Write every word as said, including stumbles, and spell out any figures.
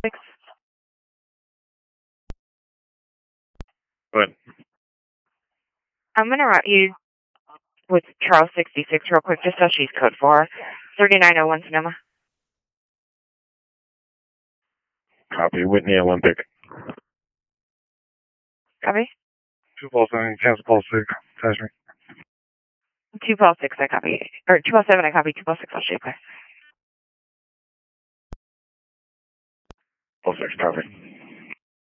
six. Good. I'm going to route you with Charles sixty-six real quick, just so she's code for thirty-nine oh one Sonoma. Copy. Whitney Olympic. Copy. Two Paul seven, cancel Paul six. Attach me. two Paul six, I copy. Or two Paul seven, I copy. two Paul six, I'll shoot clear. Paul six, copy.